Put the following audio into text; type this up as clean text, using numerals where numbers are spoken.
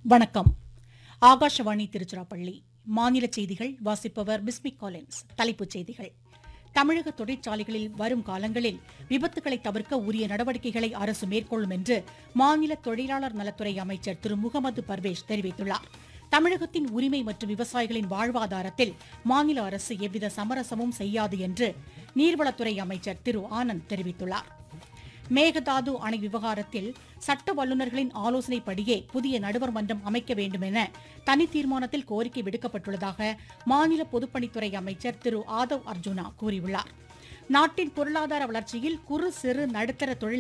வணக்கம். ஆகாஷவாணி திருச்சிராப்பள்ளி. மாநில செய்திகள் வாசிப்பவர் பிஸ்மிக் காலின்ஸ். தலைப்புச் செய்திகள். தமிழக தொழிற்சாலைகளில் வரும் காலங்களில் விபத்துகளை தவிர்க்க உரிய நடவடிக்கைகளை அரசு மேற்கொள்ளும் என்று மாநில தொழிலாளர் நலத்துறை அமைச்சர் திரு முகமது பர்வேஸ் தெரிவித்துள்ளார். தமிழகத்தின் உரிமை மற்றும் விவசாயிகளின் வாழ்வாதாரத்தில் மாநில அரசு எவ்வித சமரசமும் செய்யாது என்று நீர்வளத்துறை அமைச்சர் திரு ஆனந்த் தெரிவித்துள்ளார். மேகதாது அணை விவகாரத்தில் சட்ட வல்லுநர்களின் ஆலோசனைப்படியே புதிய நடுவர் மன்றம் அமைக்க வேண்டும் என தனி தீர்மானத்தில் கோரிக்கை விடுக்கப்பட்டுள்ளதாக மாநில பொதுப்பணித்துறை அமைச்சர் திரு ஆதவ் அர்ஜுனா கூறியுள்ளார். நாட்டின் பொருளாதார வளர்ச்சியில் குறு சிறு நடுத்தர தொழில்